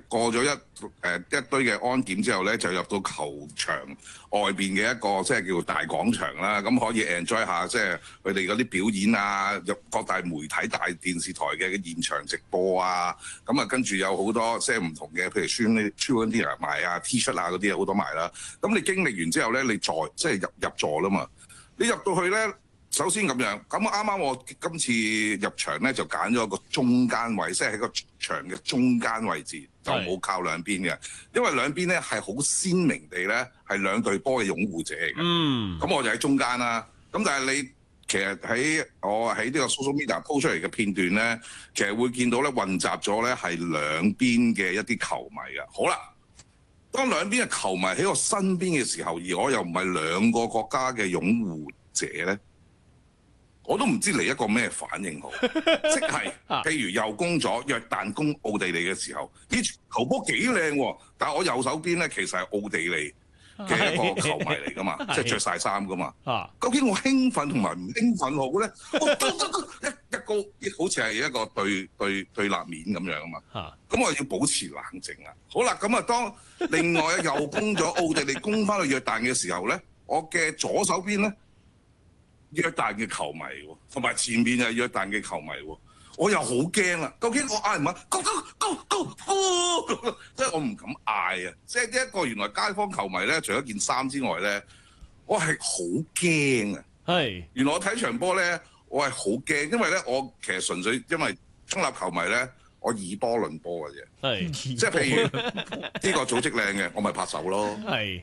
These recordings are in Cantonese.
過咗一堆嘅安檢之後咧，就入到球場外邊嘅一個即係叫做大廣場啦。咁可以 enjoy 下即係佢哋嗰啲表演啊，入各大媒體、大電視台嘅現場直播啊。咁啊，跟住有好多即係唔同嘅，譬如 souvenir 賣啊、T 恤啊嗰啲好多賣啦。咁你經歷完之後咧，你即係入座啦嘛。你入到去咧。首先咁樣，咁啱啱我今次入場咧就揀咗一個中間位，即係喺個場嘅中間位置，就冇靠兩邊嘅，因為兩邊咧係好鮮明地咧係兩隊波嘅擁護者嚟嘅。咁我就喺中間啦。咁但係你其實我喺呢個 social media po 出嚟嘅片段咧，其實會見到咧混雜咗咧係兩邊嘅一啲球迷嘅。好啦，當兩邊嘅球迷喺我身邊嘅時候，而我又唔係兩個國家嘅擁護者咧。我都唔知嚟一個咩反應好，即係譬如又攻咗約旦攻奧地利嘅時候，啲球波幾靚喎，但係我右手邊咧其實係奧地利嘅一個球迷嚟噶嘛，即係着晒衫噶嘛。究竟我興奮同埋唔興奮好咧？一個好似係一個對立面咁樣啊嘛。咁我要保持冷靜啊。好啦，咁啊當另外又攻咗奧地利攻翻去約旦嘅時候咧，我嘅左手邊咧。約旦嘅球迷喎，同埋前面係約旦嘅球迷喎，我又好驚啦！究竟我嗌唔嗌？Go go go go！ 即係我唔敢嗌啊！即係呢一個原來街坊球迷咧，除咗件衫之外咧，我係好驚啊！係原來我睇場波咧，我係好驚，因為咧我其實純粹因為中立球迷咧，我以波論波嘅啫。係即係譬如呢個組織靚嘅，我咪拍手咯。係。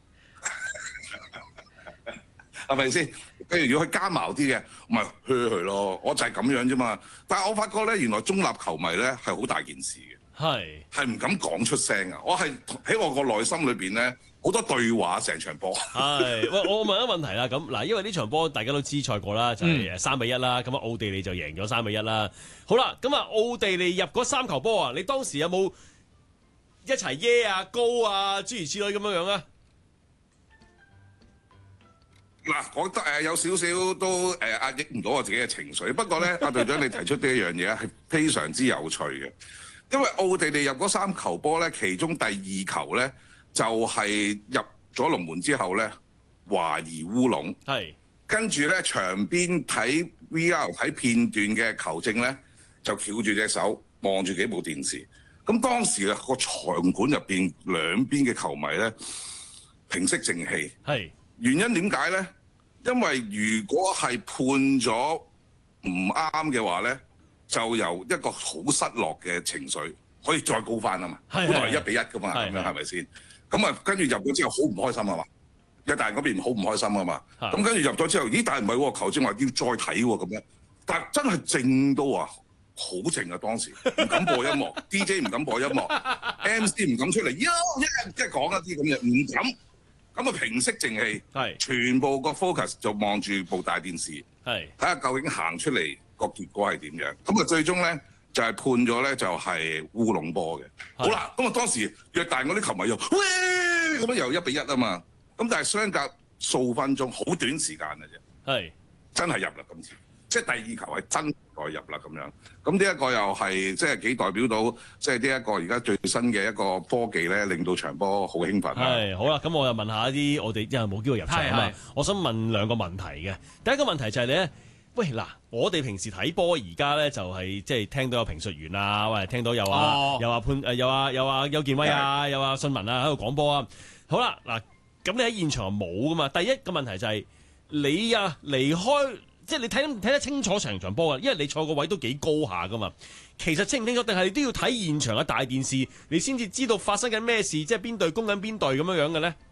係咪先？譬如如果佢加矛啲嘅，咪噓佢咯。我就係咁樣啫嘛。但係我發覺咧，原來中立球迷咧係好大件事嘅，係唔敢講出聲啊。我係喺我個內心裏邊咧好多對話成場波。係，喂，我問一個問題啦。咁嗱，因為呢場波大家都知賽果啦，就係3-1啦。咁啊，奧地利就贏咗3-1啦。好啦，咁啊，奧地利入嗰3球波啊，你當時有冇一齊耶啊、高啊諸如此類咁樣樣啊？嗱，我覺得有少少都壓抑唔到我自己嘅情緒。不過咧，阿隊長你提出呢一樣嘢係非常之有趣嘅，因為奧地利入嗰3球波咧，其中第2球咧就係入咗龍門之後咧懷疑烏龍，係跟住咧場邊睇 VR 睇片段嘅球證咧就翹住隻手望住幾部電視。咁當時啊個場館入邊兩邊嘅球迷咧平息靜氣，係。原因點解咧？因為如果係判咗唔啱嘅話咧，就由一個好失落嘅情緒可以再高翻啊嘛。本來係1-1噶嘛，咁樣係咪先？咁啊，跟住入咗之後好唔開心啊嘛。約旦嗰邊好唔開心啊嘛。咁跟住入咗之後，咦？但係唔係喎，球證話要再睇喎咁樣。但係真係靜到啊，好靜啊！當時唔敢播音樂，DJ 唔敢播音樂，MC 唔敢出嚟，即係講一啲咁嘅，唔敢。咁啊，平息靜氣，係全部個 focus 就望住部大電視，係睇下究竟行出嚟個結果係點樣。咁啊，最終咧就係判咗咧就係烏龍波嘅。好啦，咁啊當時約旦嗰啲球迷又喂咁樣又1-1啊嘛。咁但係相隔數分鐘，好短時間嘅啫，係真係入啦今次。即係第2球係真代入啦咁樣，咁呢一個又係即係幾代表到即係呢一個而家最新嘅一個科技咧，令到場波好興奮。係好啦，咁我又問下一啲我哋因為冇機會入場啊嘛，我想問2個問題嘅。第一個問題就係咧，喂嗱，我哋平時睇波而家咧就係即係聽到有評述員啊，或者聽到有話邱建威啊，有話信文啊喺度講波啊。好啦，嗱，咁你喺現場冇噶嘛？第一個問題就係你啊離開。即係你睇得清楚成場波啊，因為你坐個位都幾高下噶嘛。其實清唔清楚，定係你都要睇現場嘅大電視，你先至知道發生緊咩事，即係邊隊攻緊邊隊咁樣樣嘅咧？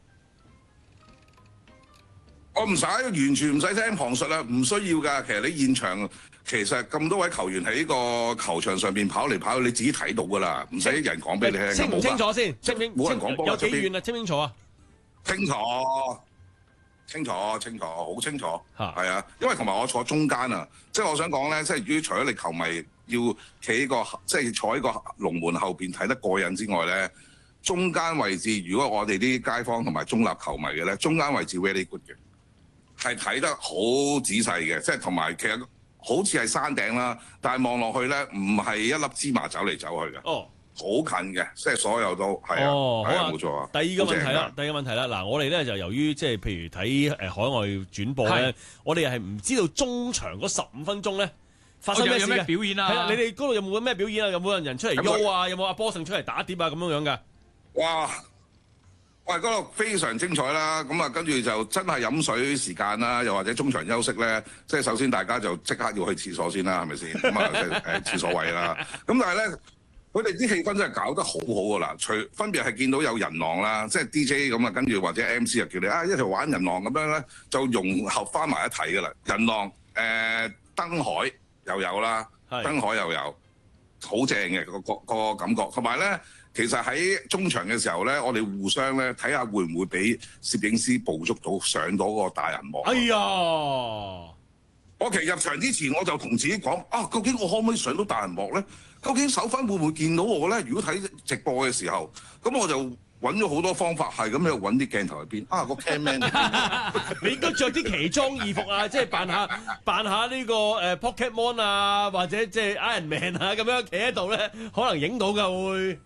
我唔使，完全唔使聽旁述啦，唔需要㗎。其實你現場其實咁多位球員喺個球場上邊跑嚟跑去，你自己睇到㗎啦，唔使人講俾你聽。清唔清楚先？冇人講波有幾遠啊？清唔清楚啊？清楚。清楚，好清楚，係啊，因為同埋我坐中間啊，即係我想講咧，即係如果除咗你球迷要企喺個，即係坐喺個龍門後邊睇得過癮之外咧，中間位置如果我哋啲街坊同埋中立球迷嘅咧，中間位置 very good 嘅，係睇得好仔細嘅，即係同埋其實好似係山頂啦，但係望落去咧唔係一粒芝麻走嚟走去嘅， 好近嘅，即係所有都係啊，係啊，冇錯啊。 第二個問題啦，嗱，我哋咧就由於即係譬如睇海外轉播咧，我哋係唔知道中場嗰15分鐘咧發生咩事嘅表演啊？ 係啊，你哋嗰度有冇咩表演啊？有冇人出嚟喐啊？有冇阿波勝出嚟打碟啊？咁樣㗎？ 哇！喂，嗰度非常精彩啦！咁啊，跟住就真係飲水時間啦，又或者中場休息咧，即係首先大家就即刻要去廁所先啦，係咪先？咁啊，即係廁所位啦。咁但係咧，佢哋啲氣氛真係搞得好好噶啦，分別係見到有人浪啦，即係 DJ 咁啊，跟住或者 MC 就叫你啊一齊玩人浪咁樣咧，就融合翻埋一齊噶啦。人浪燈海又有啦，燈海又有，好正嘅個感覺，同埋咧。其實喺中場嘅時候咧，我哋互相咧睇下會唔會俾攝影師捕捉到上到個大銀幕。 哎呀！ 我其實入場之前我就同自己講啊，究竟我可唔可以上到大銀幕咧？究竟手分會唔會見到我咧？如果睇直播嘅時候，咁我就揾咗好多方法，係咁樣揾啲鏡頭喺邊啊個 camman。 你應該着啲奇裝異服啊，即係扮下呢個Pokemon 啊，或者即係 Iron Man 啊咁樣企喺度咧，可能影到㗎會。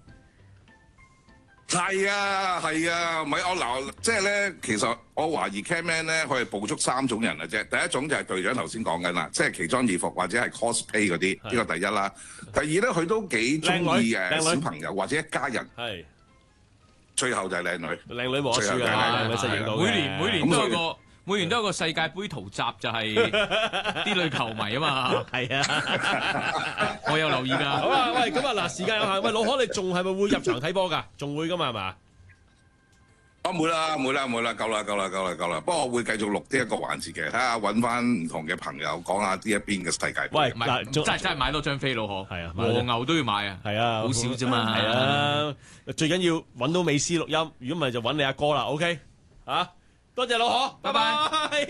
係啊，唔係我嗱，即係咧，其實我懷疑 camman 咧，佢係捕捉3種人嘅啫。第一種就係隊長頭先講緊啦，即係奇裝異服或者係 cosplay 嗰啲，呢個第一啦。第二咧，佢都幾中意小朋友或者一家人。係。最後就係靚女。靚女冇得輸啊！ 每年都有個世界盃圖集，就係啲女球迷啊嘛。 係啊， 我有留意㗎。 好啊，喂，咁啊嗱，時間有限，喂，老可你仲係咪會入場睇波㗎？仲會㗎嘛係嘛？ 唔會啦，夠啦。不過我會繼續錄呢一個環節嘅，睇下揾翻唔同嘅朋友講下呢一邊嘅世界盃。 喂， 嗱，真係買多張飛咯，嗬。 係啊， 和牛都要買啊。 係啊， 好少啫嘛。 係啊，最緊要揾到美斯錄音，如果唔係就揾你阿哥啦。OK，多謝老可，拜拜。